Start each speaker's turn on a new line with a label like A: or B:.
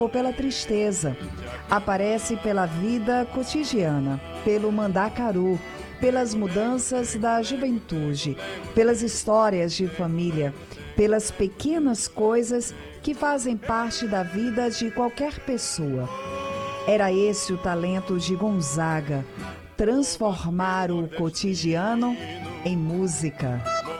A: ou pela tristeza. Aparece pela vida cotidiana, pelo mandacaru, pelas mudanças da juventude, pelas histórias de família, pelas pequenas coisas que fazem parte da vida de qualquer pessoa. Era esse o talento de Gonzaga, transformar o cotidiano em música.